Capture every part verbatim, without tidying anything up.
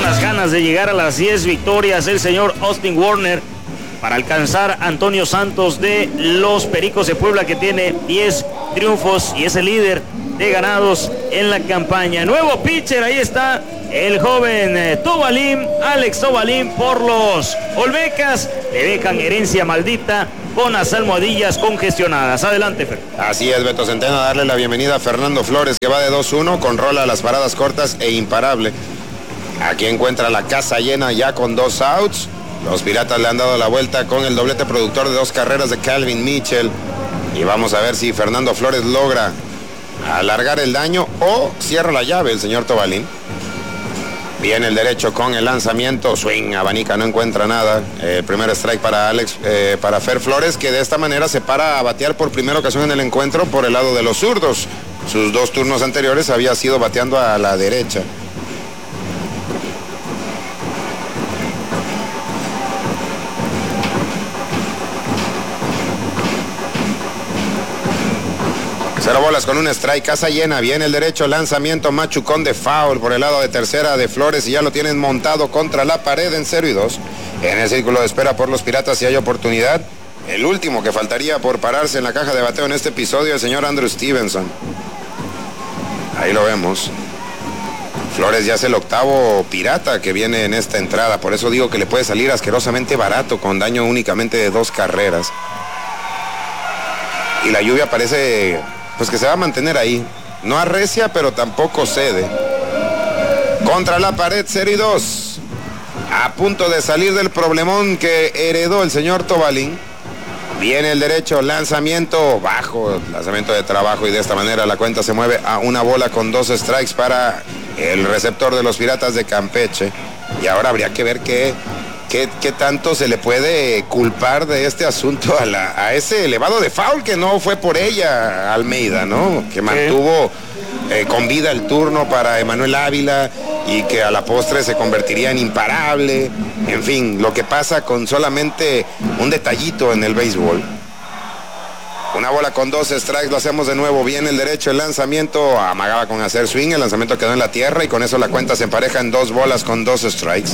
las ganas de llegar a las diez victorias el señor Austin Warner para alcanzar a Antonio Santos de los Pericos de Puebla, que tiene diez triunfos y es el líder de ganados en la campaña. Nuevo pitcher, ahí está el joven eh, Tobalín, Alex Tobalín por los Olmecas. Le dejan herencia maldita con las almohadillas congestionadas. Adelante, Fer. Así es, Beto Centeno, darle la bienvenida a Fernando Flores, que va de dos uno, con rola a las paradas cortas e imparable. Aquí encuentra la casa llena ya con dos outs. Los Piratas le han dado la vuelta con el doblete productor de dos carreras de Calvin Mitchell. Y vamos a ver si Fernando Flores logra alargar el daño o cierra la llave el señor Tobalín. Viene el derecho con el lanzamiento, swing, abanica, no encuentra nada. El eh, primer strike para Alex, eh, para Fer Flores, que de esta manera se para a batear por primera ocasión en el encuentro por el lado de los zurdos. Sus dos turnos anteriores había sido bateando a la derecha. Cero bolas con un strike, casa llena, viene el derecho, lanzamiento, machucón de foul por el lado de tercera de Flores y ya lo tienen montado contra la pared en cero y dos. En el círculo de espera por los Piratas si hay oportunidad. El último que faltaría por pararse en la caja de bateo en este episodio, el señor Andrew Stevenson. Ahí lo vemos. Flores ya es el octavo Pirata que viene en esta entrada, por eso digo que le puede salir asquerosamente barato con daño únicamente de dos carreras. Y la lluvia parece pues que se va a mantener ahí. No arrecia, pero tampoco cede. Contra la pared, cero y dos. A punto de salir del problemón que heredó el señor Tobalín. Viene el derecho, lanzamiento bajo, lanzamiento de trabajo, y de esta manera la cuenta se mueve a una bola con dos strikes para el receptor de los Piratas de Campeche. Y ahora habría que ver qué, qué, qué tanto se le puede culpar de este asunto a, la, a ese elevado de foul, que no fue por ella Almeida, ¿no? Que mantuvo eh, con vida el turno para Emanuel Ávila y que a la postre se convertiría en imparable. En fin, lo que pasa con solamente un detallito en el béisbol. Una bola con dos strikes, lo hacemos de nuevo. Viene el derecho, el lanzamiento, amagaba con hacer swing, el lanzamiento quedó en la tierra y con eso la cuenta se empareja en dos bolas con dos strikes.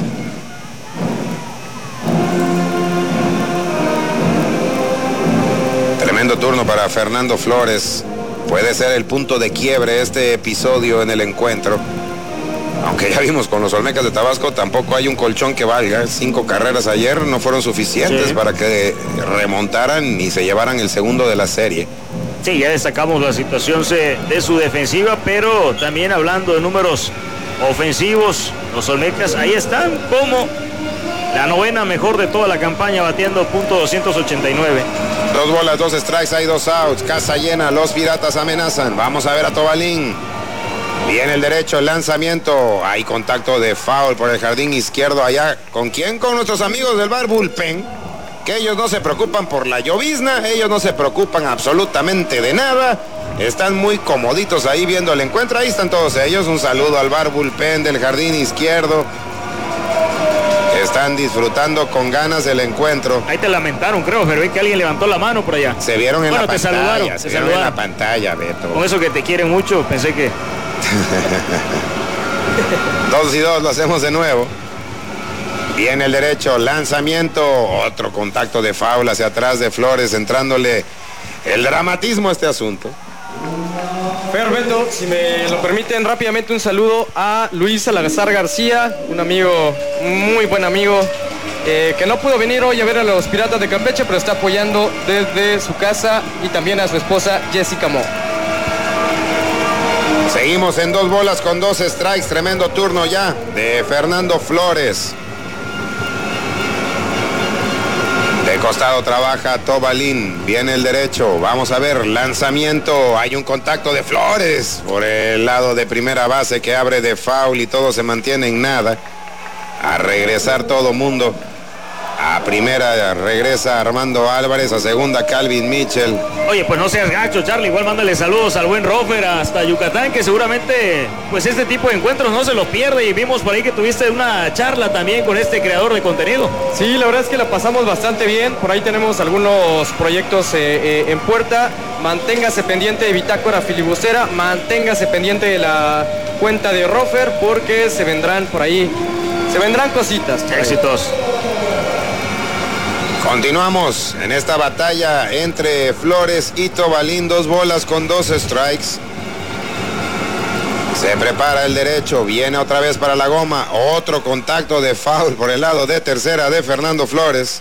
Tremendo turno para Fernando Flores. Puede ser el punto de quiebre este episodio en el encuentro. Aunque ya vimos con los Olmecas de Tabasco, tampoco hay un colchón que valga. Cinco carreras ayer no fueron suficientes sí. para que remontaran y se llevaran el segundo de la serie. Sí, ya destacamos la situación de su defensiva, pero también hablando de números ofensivos, los Olmecas ahí están como la novena mejor de toda la campaña, batiendo punto doscientos ochenta y nueve. Dos bolas, dos strikes, hay dos outs, casa llena, los Piratas amenazan. Vamos a ver a Tobalín. Viene el derecho, el lanzamiento, hay contacto de foul por el jardín izquierdo allá. ¿Con quién? Con nuestros amigos del bar Bullpen, que ellos no se preocupan por la llovizna, ellos no se preocupan absolutamente de nada. Están muy comoditos ahí viendo el encuentro, ahí están todos ellos. Un saludo al bar Bullpen del jardín izquierdo. Están disfrutando con ganas del encuentro. Ahí te lamentaron, creo, pero vi que alguien levantó la mano por allá. Se vieron en bueno, la te pantalla. Saludaron, se te vieron saludaron en la pantalla, Beto. Con eso que te quieren mucho, pensé que... Dos y dos, lo hacemos de nuevo. Viene el derecho, lanzamiento, otro contacto de foul hacia atrás de Flores, entrándole el dramatismo a este asunto. Perfecto, si me lo permiten rápidamente un saludo a Luis Salazar García, un amigo, muy buen amigo, eh, que no pudo venir hoy a ver a los Piratas de Campeche, pero está apoyando desde su casa, y también a su esposa Jessica Mo. Seguimos en dos bolas con dos strikes, tremendo turno ya de Fernando Flores. De costado trabaja Tobalín, viene el derecho, vamos a ver, lanzamiento, hay un contacto de Flores por el lado de primera base que abre de foul y todo se mantiene en nada. A regresar todo mundo. A primera regresa Armando Álvarez, a segunda Calvin Mitchell. Oye, pues no seas gacho, Charlie, igual mándale saludos al buen Rofer hasta Yucatán, que seguramente pues este tipo de encuentros no se los pierde, y vimos por ahí que tuviste una charla también con este creador de contenido. Sí, la verdad es que la pasamos bastante bien, por ahí tenemos algunos proyectos eh, eh, en puerta. Manténgase pendiente de Bitácora Filibustera, manténgase pendiente de la cuenta de Rofer, porque se vendrán por ahí se vendrán cositas. Éxitos. Continuamos en esta batalla entre Flores y Tobalín. Dos bolas con dos strikes. Se prepara el derecho, viene otra vez para la goma. Otro contacto de foul por el lado de tercera de Fernando Flores.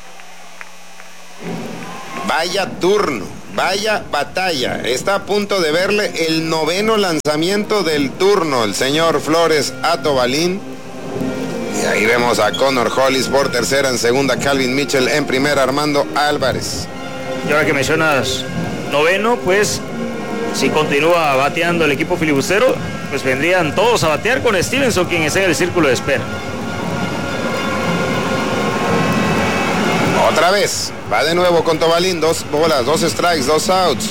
Vaya turno, vaya batalla. Está a punto de verle el noveno lanzamiento del turno el señor Flores a Tobalín. Y ahí vemos a Connor Hollis por tercera, en segunda Calvin Mitchell, en primera Armando Álvarez. Y ahora que mencionas noveno, pues si continúa bateando el equipo filibustero, pues vendrían todos a batear con Stevenson, quien está en el círculo de espera. Otra vez, va de nuevo con Tobalín, dos bolas, dos strikes, dos outs.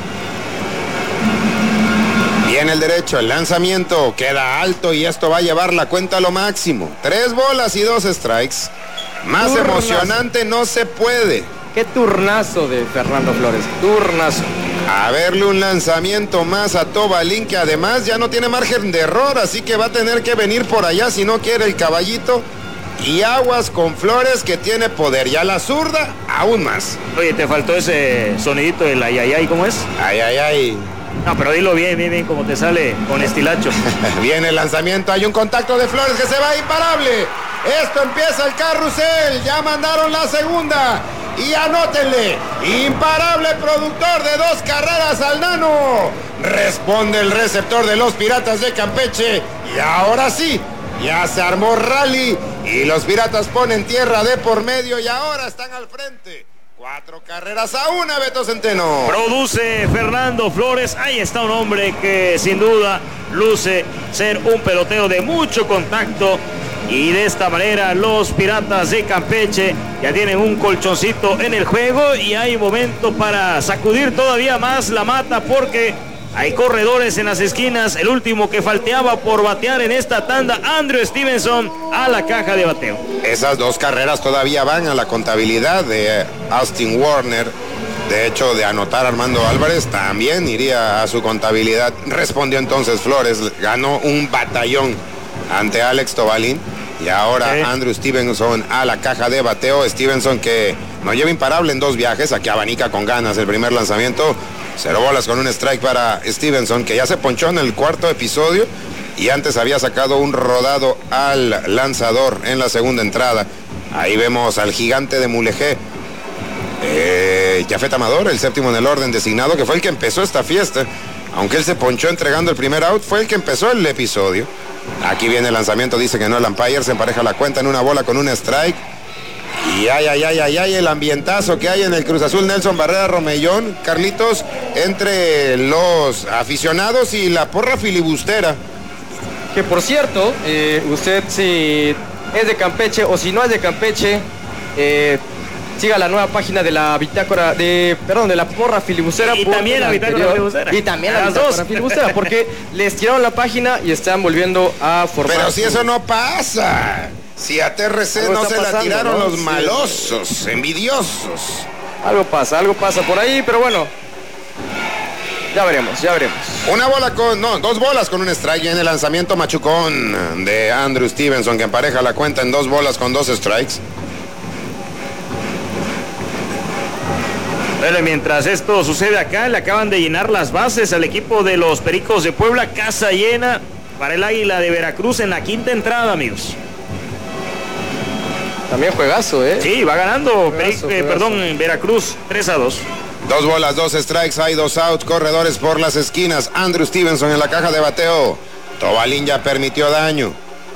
Viene el derecho, el lanzamiento queda alto y esto va a llevar la cuenta a lo máximo. Tres bolas y dos strikes. Más turnazo. Emocionante no se puede. Qué turnazo de Fernando Flores, turnazo. A verle un lanzamiento más a Tobalín, que además ya no tiene margen de error, así que va a tener que venir por allá si no quiere el caballito. Y aguas con Flores, que tiene poder. Ya la zurda, aún más. Oye, te faltó ese sonidito del ay, ay, ay, ¿cómo es? Ay, ay, ay. No, pero dilo bien, bien, bien, como te sale con estilacho. Viene el lanzamiento, hay un contacto de Flores que se va imparable. Esto empieza el carrusel, ya mandaron la segunda. Y anótenle, imparable productor de dos carreras al nano. Responde el receptor de los Piratas de Campeche. Y ahora sí, ya se armó rally. Y los Piratas ponen tierra de por medio y ahora están al frente. Cuatro carreras a una, Beto Centeno. Produce Fernando Flores. Ahí está un hombre que sin duda luce ser un pelotero de mucho contacto. Y de esta manera los Piratas de Campeche ya tienen un colchoncito en el juego. Y hay momento para sacudir todavía más la mata, porque hay corredores en las esquinas. El último que falteaba por batear en esta tanda, Andrew Stevenson, a la caja de bateo. Esas dos carreras todavía van a la contabilidad de Austin Warner. De hecho, de anotar Armando Álvarez, también iría a su contabilidad. Respondió entonces Flores, ganó un batallón ante Alex Tobalín. Y ahora sí. Andrew Stevenson a la caja de bateo. Stevenson, que no lleva imparable en dos viajes, aquí abanica con ganas el primer lanzamiento. Cero bolas con un strike para Stevenson, que ya se ponchó en el cuarto episodio y antes había sacado un rodado al lanzador en la segunda entrada. Ahí vemos al gigante de Mulegé, eh, Jafet Amador, el séptimo en el orden designado, que fue el que empezó esta fiesta. Aunque él se ponchó entregando el primer out, fue el que empezó el episodio. Aquí viene el lanzamiento, dice que no el umpire, se empareja la cuenta en una bola con un strike. Y ay, ay, ay, ay, ay, el ambientazo que hay en el Cruz Azul Nelson Barrera Romellón, Carlitos, entre los aficionados y la porra filibustera. Que por cierto, eh, usted si es de Campeche o si no es de Campeche, eh, siga la nueva página de la bitácora, de, perdón, de la porra filibustera. Y también la bitácora filibustera. Y también la bitácora filibustera, porque les tiraron la página y están volviendo a formar. Pero si eso no pasa. Si a T R C no se pasando, la tiraron, ¿no? Los sí. malosos, envidiosos. Algo pasa, algo pasa por ahí, pero bueno. Ya veremos, ya veremos. Una bola con, no, dos bolas con un strike en el lanzamiento machucón de Andrew Stevenson, que empareja la cuenta en dos bolas con dos strikes. Bueno, y mientras esto sucede acá, le acaban de llenar las bases al equipo de los Pericos de Puebla. Casa llena para el Águila de Veracruz en la quinta entrada, amigos. También juegazo, ¿eh? Sí, va ganando, juegazo, eh, juegazo. Perdón, Veracruz, tres a dos. Dos bolas, dos strikes, hay dos outs, corredores por las esquinas. Andrew Stevenson en la caja de bateo. Tobalín ya permitió daño.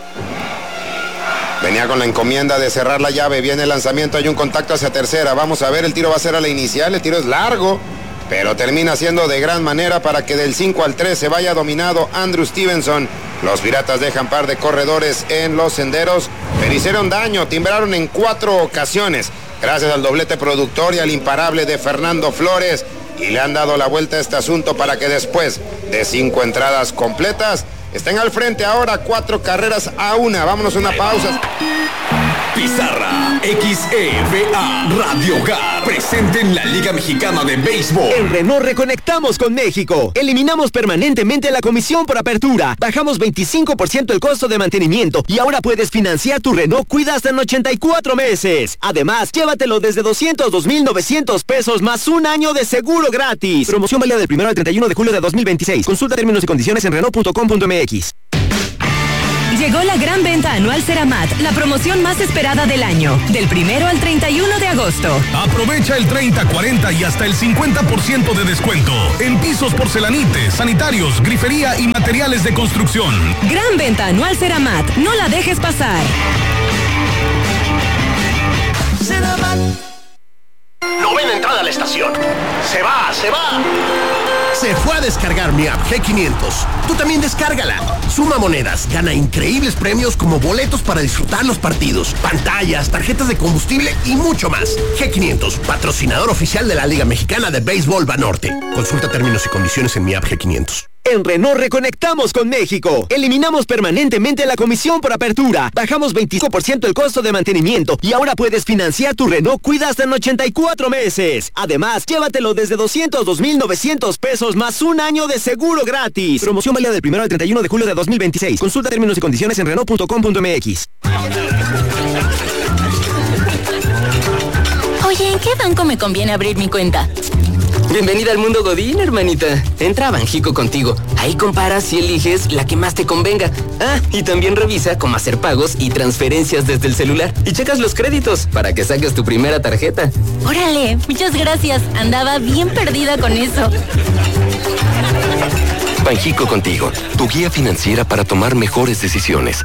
Venía con la encomienda de cerrar la llave, viene el lanzamiento, hay un contacto hacia tercera. Vamos a ver, el tiro va a ser a la inicial, el tiro es largo, pero termina siendo de gran manera para que del cinco al tres se vaya dominado Andrew Stevenson. Los Piratas dejan par de corredores en los senderos, pero hicieron daño, timbraron en cuatro ocasiones, gracias al doblete productor y al imparable de Fernando Flores, y le han dado la vuelta a este asunto para que después de cinco entradas completas estén al frente ahora, cuatro carreras a una. Vámonos a una pausa. Pizarra, X E V A, Radio Hogar, presente en la Liga Mexicana de Béisbol. En Renault reconectamos con México. Eliminamos permanentemente la comisión por apertura. Bajamos veinticinco por ciento el costo de mantenimiento y ahora puedes financiar tu Renault Cuida hasta en ochenta y cuatro meses. Además, llévatelo desde doscientos dos mil novecientos pesos más un año de seguro gratis. Promoción válida del primero al treinta y uno de julio de dos mil veintiséis. Consulta términos y condiciones en Renault punto com punto m x. Llegó la gran venta anual Ceramat, la promoción más esperada del año, del primero al treinta y uno de agosto. Aprovecha el treinta, cuarenta y hasta el cincuenta por ciento de descuento en pisos, porcelanites, sanitarios, grifería y materiales de construcción. Gran venta anual Ceramat, no la dejes pasar. Ceramat. Novena entrada a la estación. Se va, se va. Se fue a descargar mi app G quinientos. Tú también descárgala. Suma monedas, gana increíbles premios como boletos para disfrutar los partidos, pantallas, tarjetas de combustible y mucho más. G quinientos, patrocinador oficial de la Liga Mexicana de Béisbol Banorte. Consulta términos y condiciones en mi app G quinientos. En Renault reconectamos con México. Eliminamos permanentemente la comisión por apertura. Bajamos veinticinco por ciento el costo de mantenimiento y ahora puedes financiar tu Renault Cuida hasta en ochenta y cuatro meses. Además, llévatelo desde doscientos dos mil novecientos pesos más un año de seguro gratis. Promoción válida del primero al treinta y uno de julio de dos mil veintiséis. Consulta términos y condiciones en Renault punto com punto m x. Oye, ¿en qué banco me conviene abrir mi cuenta? Bienvenida al mundo Godín, hermanita. Entra a Banjico contigo. Ahí comparas y eliges la que más te convenga. Ah, y también revisa cómo hacer pagos y transferencias desde el celular. Y checas los créditos para que saques tu primera tarjeta. Órale, muchas gracias. Andaba bien perdida con eso. Banjico contigo, tu guía financiera para tomar mejores decisiones.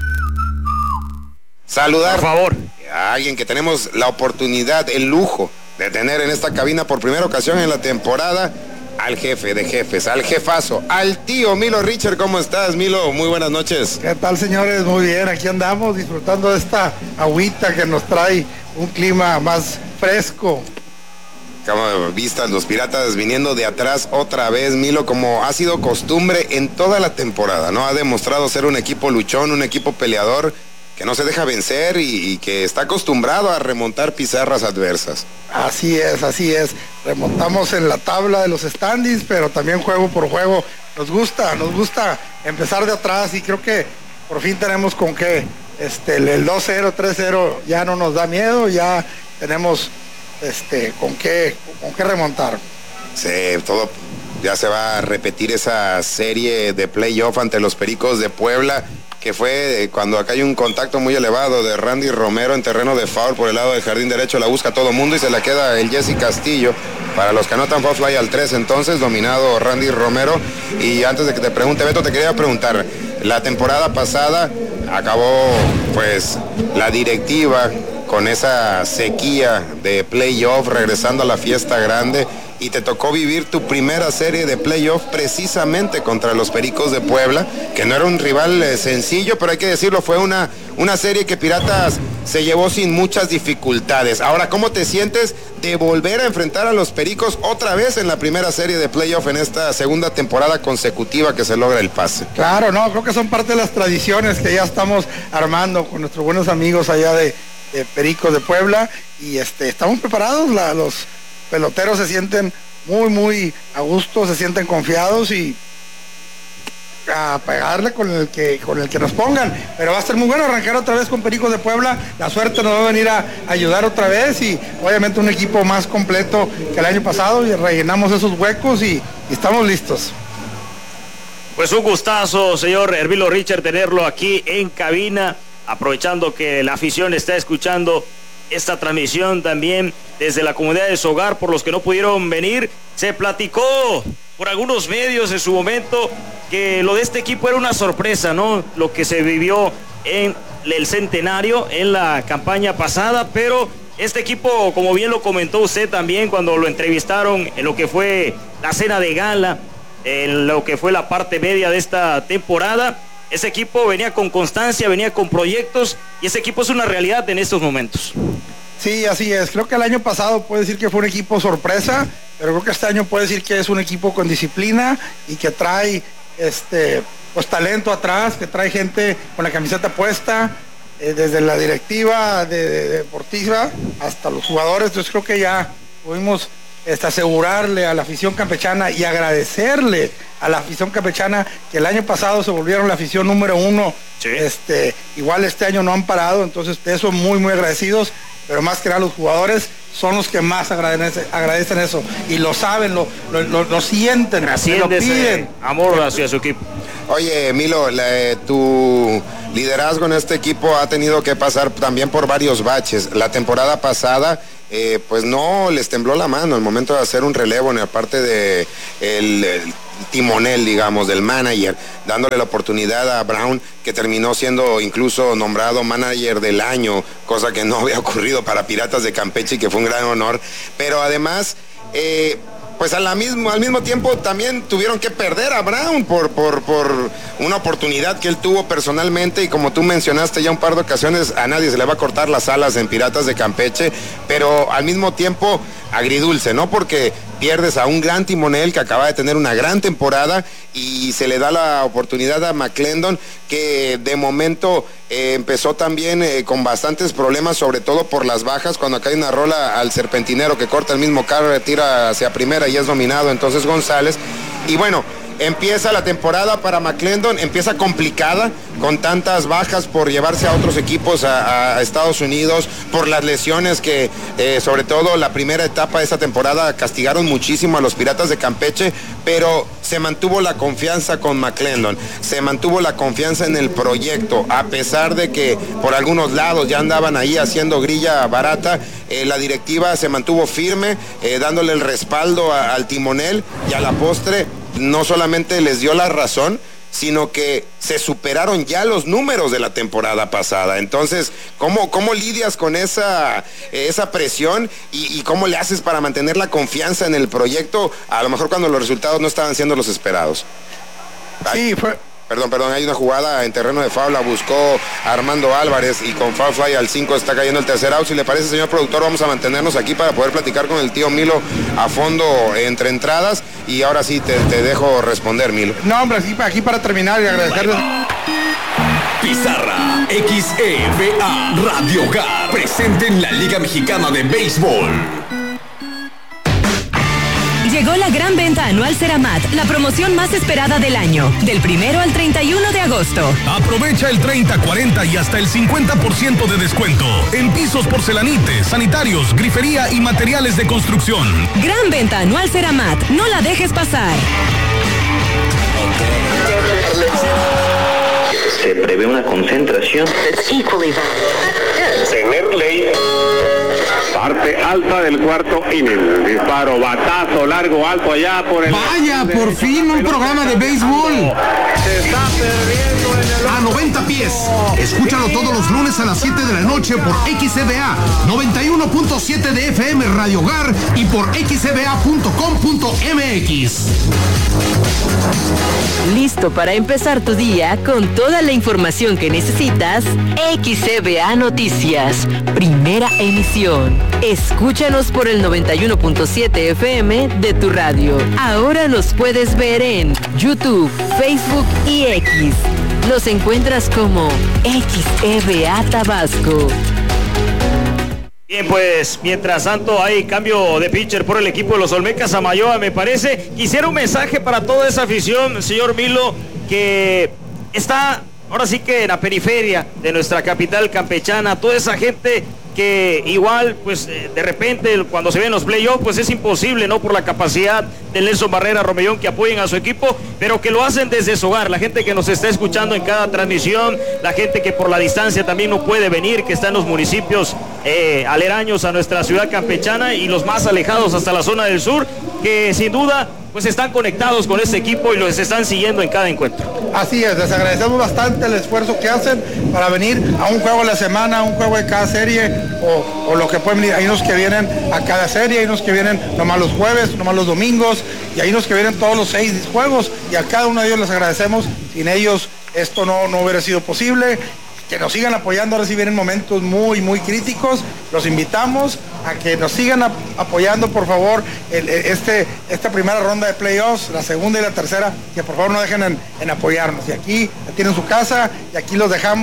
Saludar, por favor, a alguien que tenemos la oportunidad, el lujo de tener en esta cabina por primera ocasión en la temporada, al jefe de jefes, al jefazo, al tío Milo Richard. ¿Cómo estás, Milo? Muy buenas noches. ¿Qué tal, señores? Muy bien, aquí andamos disfrutando de esta agüita que nos trae un clima más fresco. Como vistas los Piratas viniendo de atrás otra vez, Milo, como ha sido costumbre en toda la temporada, ¿no? Ha demostrado ser un equipo luchón, un equipo peleador, que no se deja vencer y, y que está acostumbrado a remontar pizarras adversas. Así es, así es. Remontamos en la tabla de los standings, pero también juego por juego. Nos gusta, nos gusta empezar de atrás y creo que por fin tenemos con qué. Este, el dos cero, tres cero ya no nos da miedo, ya tenemos este, con qué, con qué remontar. Sí, todo, ya se va a repetir esa serie de playoff ante los Pericos de Puebla, que fue cuando acá hay un contacto muy elevado de Randy Romero en terreno de foul por el lado del jardín derecho, la busca todo mundo y se la queda el Jesse Castillo. Para los que anotan foul fly al tres, entonces dominado Randy Romero. Y antes de que te pregunte, Beto, te quería preguntar, la temporada pasada acabó pues la directiva con esa sequía de playoff regresando a la fiesta grande y te tocó vivir tu primera serie de playoff precisamente contra los Pericos de Puebla, que no era un rival eh, sencillo, pero hay que decirlo, fue una, una serie que Piratas se llevó sin muchas dificultades. Ahora, ¿cómo te sientes de volver a enfrentar a los Pericos otra vez en la primera serie de playoff en esta segunda temporada consecutiva que se logra el pase? Claro, no, creo que son parte de las tradiciones que ya estamos armando con nuestros buenos amigos allá de, de Pericos de Puebla y este, estamos preparados, la, los peloteros se sienten muy, muy a gusto, se sienten confiados y a pegarle con el que con el que nos pongan, pero va a ser muy bueno arrancar otra vez con Pericos de Puebla. La suerte nos va a venir a ayudar otra vez y obviamente un equipo más completo que el año pasado y rellenamos esos huecos y, y estamos listos. Pues un gustazo, señor Hervilo Richard, tenerlo aquí en cabina, aprovechando que la afición está escuchando esta transmisión también desde la comunidad de su hogar. Por los que no pudieron venir, se platicó por algunos medios en su momento que lo de este equipo era una sorpresa, ¿no? Lo que se vivió en el centenario en la campaña pasada, pero este equipo, como bien lo comentó usted también cuando lo entrevistaron en lo que fue la cena de gala, en lo que fue la parte media de esta temporada, ese equipo venía con constancia, venía con proyectos y ese equipo es una realidad en estos momentos. Sí, así es. Creo que el año pasado puede decir que fue un equipo sorpresa, pero creo que este año puede decir que es un equipo con disciplina y que trae este, pues talento atrás, que trae gente con la camiseta puesta eh, desde la directiva de, de, de deportiva hasta los jugadores. Entonces creo que ya pudimos este, asegurarle a la afición campechana y agradecerle a la afición campechana que el año pasado se volvieron la afición número uno. Sí. Este, igual este año no han parado, entonces de eso muy muy agradecidos, pero más que nada los jugadores son los que más agradecen, agradecen eso y lo saben, lo, lo, lo, lo sienten, lo piden. Amor hacia su equipo. Oye, Milo, la, eh, tu liderazgo en este equipo ha tenido que pasar también por varios baches. La temporada pasada, eh, pues no les tembló la mano al momento de hacer un relevo en la parte de el, el timonel, digamos, del manager, dándole la oportunidad a Brown, que terminó siendo incluso nombrado manager del año, cosa que no había ocurrido para Piratas de Campeche y que fue un gran honor. Pero además, eh, pues a la mismo, al mismo tiempo también tuvieron que perder a Brown por, por, por una oportunidad que él tuvo personalmente, y como tú mencionaste ya un par de ocasiones, a nadie se le va a cortar las alas en Piratas de Campeche, pero al mismo tiempo agridulce, ¿no? Porque pierdes a un gran timonel que acaba de tener una gran temporada y se le da la oportunidad a McClendon, que de momento eh, empezó también eh, con bastantes problemas, sobre todo por las bajas, cuando acá hay una rola al serpentinero que corta el mismo carro, tira hacia primera y es dominado entonces González. Y bueno, empieza la temporada para McClendon, empieza complicada, con tantas bajas por llevarse a otros equipos a, a Estados Unidos, por las lesiones que, eh, sobre todo la primera etapa de esta temporada, castigaron muchísimo a los Piratas de Campeche, pero se mantuvo la confianza con McClendon, se mantuvo la confianza en el proyecto, a pesar de que por algunos lados ya andaban ahí haciendo grilla barata. Eh, la directiva se mantuvo firme, eh, dándole el respaldo a, al timonel, y a la postre no solamente les dio la razón, sino que se superaron ya los números de la temporada pasada. Entonces, ¿cómo, cómo lidias con esa, esa presión y, y cómo le haces para mantener la confianza en el proyecto, a lo mejor cuando los resultados no estaban siendo los esperados? Sí, fue... Perdón, perdón, hay una jugada en terreno de foul, la buscó Armando Álvarez y con foul fly al cinco está cayendo el tercer out. Si le parece, señor productor, vamos a mantenernos aquí para poder platicar con el tío Milo a fondo entre entradas, y ahora sí te, te dejo responder, Milo. No, hombre, aquí, aquí para terminar y agradecerles. Pizarra X E V A Radio Hogar, presente en la Liga Mexicana de Béisbol. Llegó la gran venta anual Ceramat, la promoción más esperada del año, del primero al treinta y uno de agosto. Aprovecha el treinta, cuarenta y hasta el cincuenta por ciento de descuento en pisos, porcelanites, sanitarios, grifería y materiales de construcción. Gran venta anual Ceramat, no la dejes pasar. Se prevé una concentración. Tener ley. Parte alta del cuarto inning. Disparo, batazo, largo, alto allá por el... Vaya, por fin un programa de béisbol. Se está perdiendo en el... A noventa pies. Escúchalo todos los lunes a las siete de la noche por X E V A noventa y uno punto siete de F M Radio Hogar y por x e v a punto com punto m x. Listo para empezar tu día con toda la información que necesitas. X E V A Noticias, primera emisión. Escúchanos por el noventa y uno punto siete F M de tu radio. Ahora nos puedes ver en YouTube, Facebook y X. Nos encuentras como X E V A Tabasco. Bien, pues mientras tanto hay cambio de pitcher por el equipo de los Olmecas. Samayoa, me parece. Quisiera un mensaje para toda esa afición, señor Milo, que está ahora sí que en la periferia de nuestra capital campechana. Toda esa gente que igual, pues de repente cuando se ven los playoffs, pues es imposible, ¿no? Por la capacidad de Nelson Barrera, Romellón, que apoyen a su equipo, pero que lo hacen desde su hogar. La gente que nos está escuchando en cada transmisión, la gente que por la distancia también no puede venir, que está en los municipios eh, aledaños a nuestra ciudad campechana y los más alejados hasta la zona del sur, que sin duda pues están conectados con este equipo y los están siguiendo en cada encuentro. Así es, les agradecemos bastante el esfuerzo que hacen para venir a un juego a la semana, a un juego de cada serie, o, o lo que pueden venir. Hay unos que vienen a cada serie, hay unos que vienen nomás los jueves, nomás los domingos, y hay unos que vienen todos los seis juegos, y a cada uno de ellos les agradecemos. Sin ellos esto no, no hubiera sido posible. Que nos sigan apoyando, ahora sí vienen momentos muy, muy críticos. Los invitamos a que nos sigan ap apoyando, por favor, el, este, esta primera ronda de playoffs, la segunda y la tercera, que por favor no dejen en, en apoyarnos. Y aquí tienen su casa, y aquí los dejamos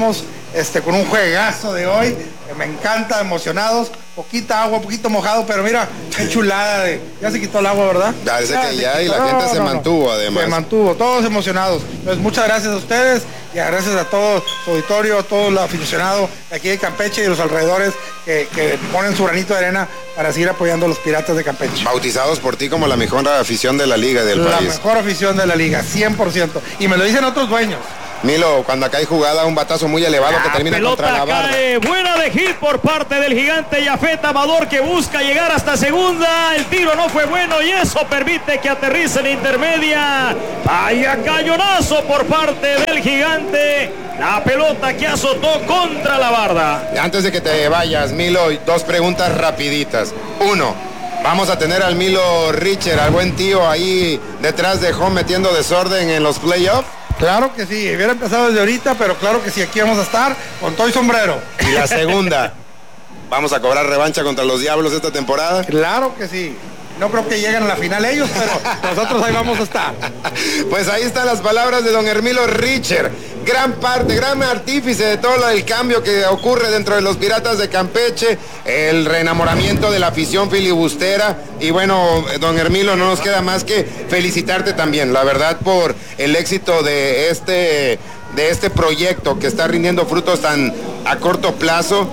este, con un juegazo de hoy. Que me encanta, emocionados. Poquita agua, poquito mojado, pero mira, qué chulada de. Ya se quitó el agua, ¿verdad? Parece ya que ya, y la no, gente no, se no, mantuvo, además. Se mantuvo, todos emocionados. Entonces, muchas gracias a ustedes y gracias a todo su auditorio, a todo el aficionado de aquí de Campeche y de los alrededores que, que ponen su granito de arena para seguir apoyando a los Piratas de Campeche. Bautizados por ti como la mejor afición de la liga y del la país. La mejor afición de la liga, cien por ciento. Y me lo dicen otros dueños. Milo, cuando acá hay jugada, un batazo muy elevado la que termina contra la barra. Cae, buena de hit por parte del gigante Yafet Amador, que busca llegar hasta segunda. El tiro no fue bueno y eso permite que aterrice en intermedia. Vaya cañonazo por parte del gigante. La pelota que azotó contra la barda. Antes de que te vayas, Milo, dos preguntas rapiditas. Uno, vamos a tener al Milo Richer, al buen tío ahí detrás de home metiendo desorden en los playoffs. Claro que sí, hubiera empezado desde ahorita, pero claro que sí, aquí vamos a estar con todo y sombrero. Y la segunda, ¿vamos a cobrar revancha contra los Diablos esta temporada? Claro que sí. No creo que lleguen a la final ellos, pero nosotros ahí vamos a estar. Pues ahí están las palabras de don Hermilo Richer. Gran parte, gran artífice de todo el cambio que ocurre dentro de los Piratas de Campeche, el reenamoramiento de la afición filibustera. Y bueno, don Hermilo, no nos queda más que felicitarte también, la verdad, por el éxito de este, de este proyecto que está rindiendo frutos tan a corto plazo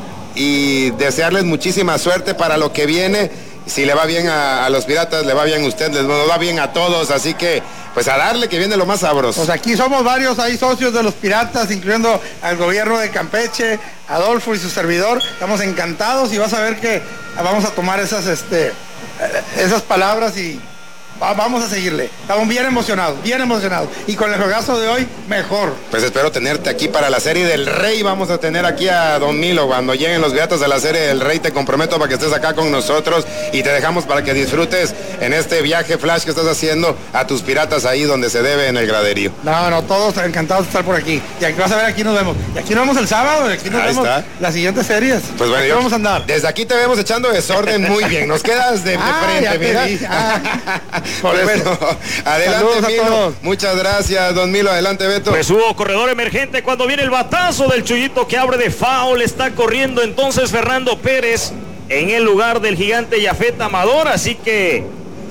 y desearles muchísima suerte para lo que viene. Si le va bien a, a los Piratas, le va bien a usted, les va bien a todos, así que pues a darle que viene lo más sabroso. Pues aquí somos varios ahí socios de los Piratas, incluyendo al gobierno de Campeche, Adolfo y su servidor. Estamos encantados y vas a ver que vamos a tomar esas, este, esas palabras y vamos a seguirle. Estamos bien emocionados, bien emocionados. Y con el juegazo de hoy, mejor. Pues espero tenerte aquí para la serie del Rey. Vamos a tener aquí a don Milo. Cuando lleguen los Piratas de la serie del Rey, te comprometo para que estés acá con nosotros y te dejamos para que disfrutes en este viaje flash que estás haciendo a tus Piratas ahí donde se debe, en el graderío. No, no, todos encantados de estar por aquí. Y aquí vas a ver, aquí nos vemos. Y aquí nos vemos el sábado, y aquí nos ahí vemos está. Las siguientes series. Pues bueno, aquí yo, vamos a andar. Desde aquí te vemos echando desorden muy bien. Nos quedas de, de ah, frente, mira. Ah, por pues bueno, adelante, Milo. Muchas gracias, don Milo. Adelante, Beto. Pues hubo corredor emergente cuando viene el batazo del Chuyito que abre de foul. Está corriendo entonces Fernando Pérez en el lugar del gigante Yafet Amador. Así que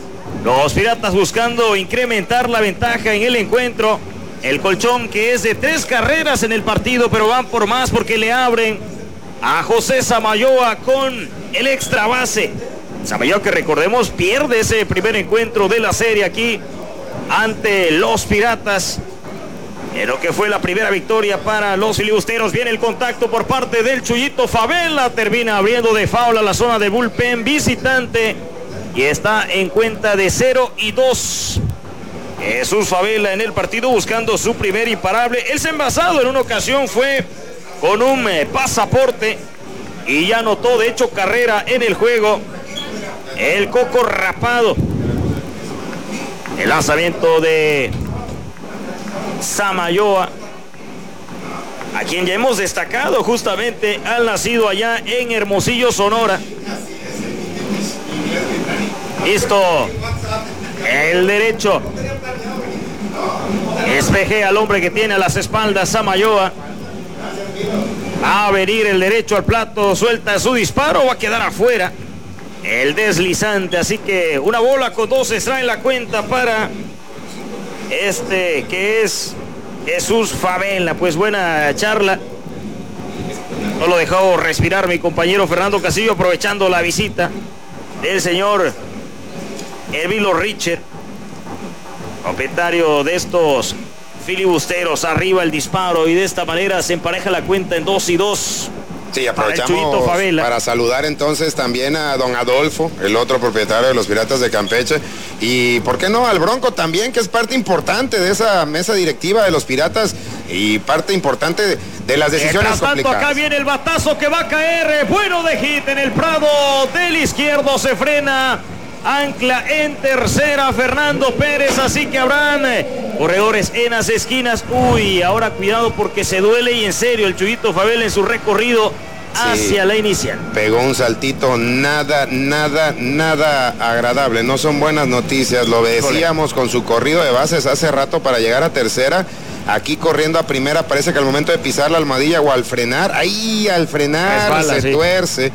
los Piratas buscando incrementar la ventaja en el encuentro. El colchón que es de tres carreras en el partido, pero van por más porque le abren a José Samayoa con el extra base. Samayoa, que recordemos pierde ese primer encuentro de la serie aquí ante los Piratas, en lo que fue la primera victoria para los filibusteros. Viene el contacto por parte del Chuyito Favela, termina abriendo de foul a la zona de bullpen visitante y está en cuenta de cero y dos. Jesús Favela en el partido buscando su primer imparable. El envasado en una ocasión fue con un eh, pasaporte y ya anotó de hecho carrera en el juego. El coco rapado. El lanzamiento de Samayoa, a quien ya hemos destacado justamente al nacido allá en Hermosillo, Sonora. Listo. El derecho. Espeje al hombre que tiene a las espaldas Samayoa. Va a venir el derecho al plato, suelta su disparo, va a quedar afuera el deslizante, así que una bola con dos extra en la cuenta para este que es Jesús Favela. Pues buena charla, no lo dejó respirar mi compañero Fernando Castillo, aprovechando la visita del señor Hermilo Richer, propietario de estos filibusteros. Arriba el disparo y de esta manera se empareja la cuenta en dos y dos. Sí, aprovechamos para, para saludar entonces también a don Adolfo, el otro propietario de los Piratas de Campeche, y por qué no al Bronco también, que es parte importante de esa mesa directiva de los Piratas y parte importante de, de las decisiones Mientras tanto, complicadas. Acá viene el batazo que va a caer, bueno de hit en el Prado del izquierdo, se frena, ancla en tercera Fernando Pérez, así que habrán corredores en las esquinas. Uy, ahora cuidado porque se duele y en serio el Chuyito Favela en su recorrido hacia sí, la inicial. Pegó un saltito nada, nada, nada agradable. No son buenas noticias. Lo decíamos con su corrido de bases hace rato para llegar a tercera. Aquí corriendo a primera, parece que al momento de pisar la almohadilla o al frenar, ahí al frenar Resbala, se sí. tuerce.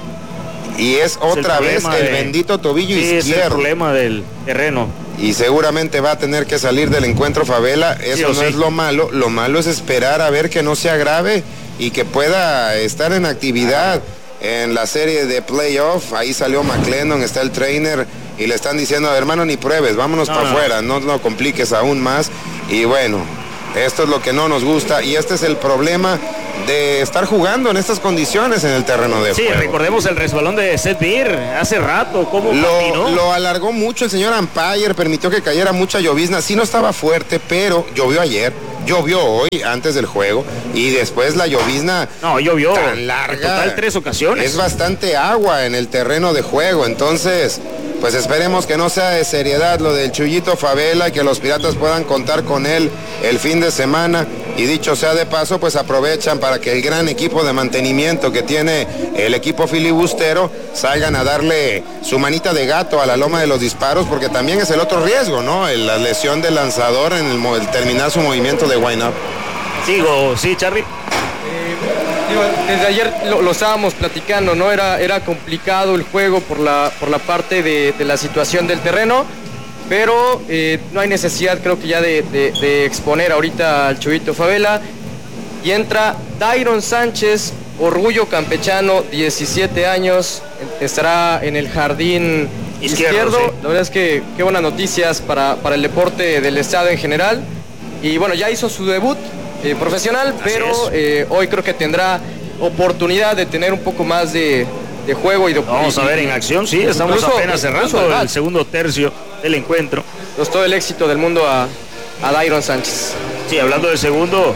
Y es, es otra vez el de, bendito tobillo sí, izquierdo. Es el problema del terreno. Y seguramente va a tener que salir del encuentro Favela. Eso sí, no sí. es lo malo. Lo malo es esperar a ver que no se agrave y que pueda estar en actividad en la serie de playoff. Ahí salió McLendon, está el trainer y le están diciendo, hermano, ni pruebes, vámonos no, para no. afuera, no lo compliques aún más. Y bueno, esto es lo que no nos gusta y este es el problema de estar jugando en estas condiciones en el terreno de sí, juego. Sí, recordemos el resbalón de Seth Beer hace rato, cómo lo, lo alargó mucho el señor umpire, permitió que cayera mucha llovizna, sí no estaba fuerte, pero llovió ayer, llovió hoy antes del juego y después la llovizna no, llovió tan larga, en total tres ocasiones. Es bastante agua en el terreno de juego, entonces pues esperemos que no sea de seriedad lo del Chuyito Favela, que los Piratas puedan contar con él el fin de semana. Y dicho sea de paso, pues aprovechan para que el gran equipo de mantenimiento que tiene el equipo filibustero salgan a darle su manita de gato a la loma de los disparos, porque también es el otro riesgo, ¿no? La lesión del lanzador en el, el terminar su movimiento de wind-up. Sigo, sí, Charlie. Digo, desde ayer lo, lo estábamos platicando, ¿no? Era, era complicado el juego por la, por la parte de, de la situación del terreno, pero eh, no hay necesidad, creo que ya de, de, de exponer ahorita al Chuyito Favela. Y entra Dairon Sánchez, orgullo campechano, diecisiete años, estará en el jardín izquierdo. izquierdo. Sí. La verdad es que qué buenas noticias para, para el deporte del estado en general. Y bueno, ya hizo su debut Eh, profesional, Así pero eh, hoy creo que tendrá oportunidad de tener un poco más de, de juego y de Vamos a ver en acción, sí, estamos incluso, apenas cerrando el, el segundo tercio del encuentro. Pues todo el éxito del mundo a, a Dairon Sánchez. Sí, hablando del segundo,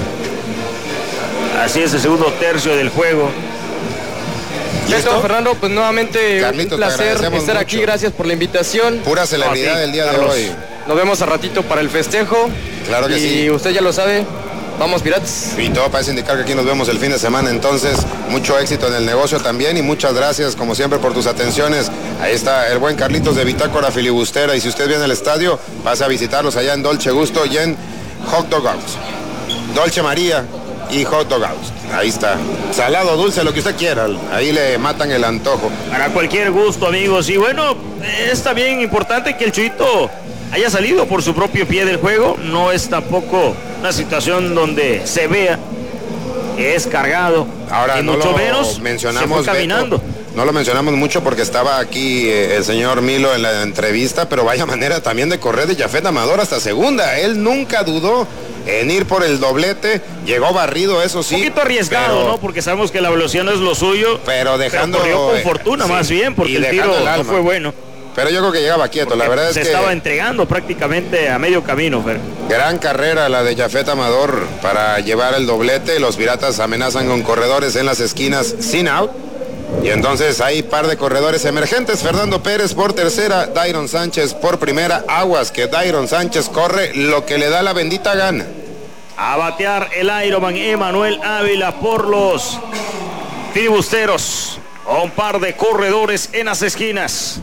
así es el segundo tercio del juego. Listo, Fernando, pues nuevamente Carlito, un placer estar mucho. aquí, gracias por la invitación. Pura celebridad del día Carlos. de hoy. Nos vemos a ratito para el festejo. Claro que y sí. Y usted ya lo sabe, vamos Piratas. Y todo parece indicar que aquí nos vemos el fin de semana, entonces mucho éxito en el negocio también y muchas gracias como siempre por tus atenciones. Ahí está el buen Carlitos de Bitácora Filibustera y si usted viene al estadio, pase a visitarlos allá en Dolce Gusto y en Hot Dog House. Dolce María y Hot Dog House. Ahí está. Salado, dulce, lo que usted quiera. Ahí le matan el antojo. Para cualquier gusto, amigos. Y bueno, es también importante que el Chuyito haya salido por su propio pie del juego. No es tampoco una situación donde se vea que es cargado. Ahora, y no mucho lo menos mencionamos, se fue caminando. Beto, no lo mencionamos mucho porque estaba aquí eh, el señor Milo en la entrevista, pero vaya manera también de correr de Jafet Amador hasta segunda. Él nunca dudó en ir por el doblete, llegó barrido, eso sí. Un poquito arriesgado, pero, ¿no? Porque sabemos que la velocidad no es lo suyo. Pero dejando... Pero corrió con fortuna, sí, más bien, porque el tiro el no fue bueno. Pero yo creo que llegaba quieto, porque la verdad es se que... Se estaba entregando prácticamente a medio camino, Fer. Gran carrera la de Jafet Amador para llevar el doblete. Los Piratas amenazan con corredores en las esquinas sin out. Y entonces hay par de corredores emergentes. Fernando Pérez por tercera, Dairon Sánchez por primera. Aguas que Dairon Sánchez corre lo que le da la bendita gana. A batear el Ironman Emanuel Ávila por los filibusteros. Un par de corredores en las esquinas.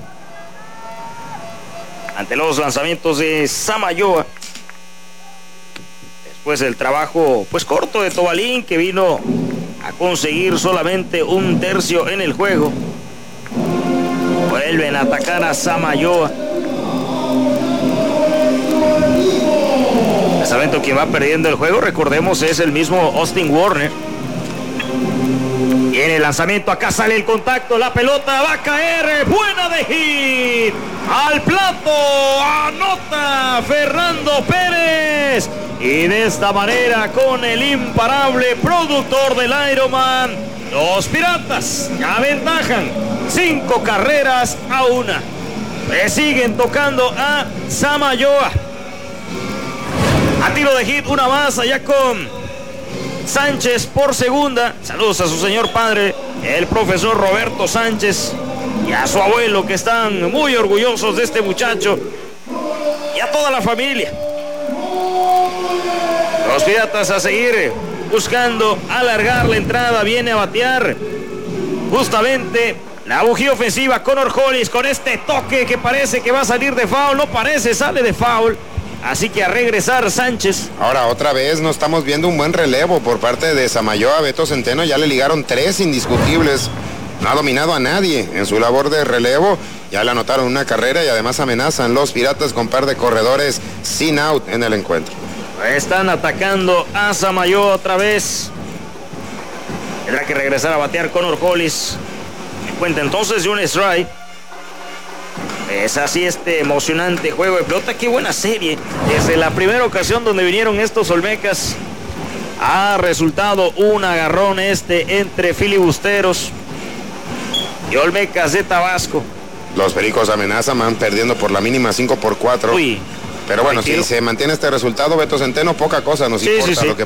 Ante los lanzamientos de Samayoa. Después del trabajo pues corto de Tobalín, que vino a conseguir solamente un tercio en el juego. Vuelven a atacar a Samayoa. El lanzamiento quien va perdiendo el juego, recordemos, es el mismo Austin Warner. Y en el lanzamiento acá sale el contacto, la pelota va a caer, buena de hit, al plato, anota Fernando Pérez. Y de esta manera, con el imparable productor del Ironman, los Piratas aventajan cinco carreras a una. Le siguen tocando a Samayoa. A tiro de hit, una más allá con Sánchez por segunda. Saludos a su señor padre, el profesor Roberto Sánchez, y a su abuelo, que están muy orgullosos de este muchacho, y a toda la familia. Los Piratas a seguir buscando alargar la entrada, viene a batear justamente la bujía ofensiva Connor Hollis con este toque que parece que va a salir de foul, no parece, sale de foul, así que a regresar Sánchez. Ahora otra vez no estamos viendo un buen relevo por parte de Samayoa. Beto Centeno ya le ligaron tres indiscutibles, no ha dominado a nadie en su labor de relevo, ya le anotaron una carrera y además amenazan los Piratas con par de corredores sin out en el encuentro. Están atacando a Samayoa otra vez. Tendrá que regresar a batear Connor Hollis. En cuenta entonces de un strike. Es así este emocionante juego de pelota. Qué buena serie. Desde la primera ocasión donde vinieron estos Olmecas ha resultado un agarrón este entre filibusteros y Olmecas de Tabasco. Los Pericos amenazan, van perdiendo por la mínima cinco por cuatro. Uy. Pero bueno, si se mantiene este resultado, Beto Centeno, poca cosa nos sí, importa. sí, sí. Lo que